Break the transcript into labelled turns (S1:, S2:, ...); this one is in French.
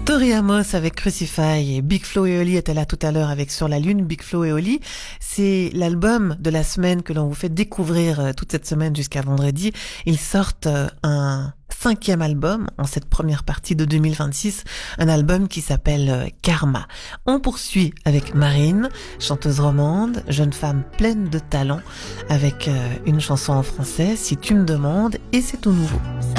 S1: Tori Amos avec Crucify et Big Flo et Oli étaient là tout à l'heure avec Sur la Lune. Big Flo et Oli, c'est l'album de la semaine que l'on vous fait découvrir toute cette semaine jusqu'à vendredi. Ils sortent un 5e album en cette première partie de 2026, un album qui s'appelle Karma. On poursuit avec Marine, chanteuse romande, jeune femme pleine de talent, avec une chanson en français, Si tu me demandes, et c'est tout nouveau.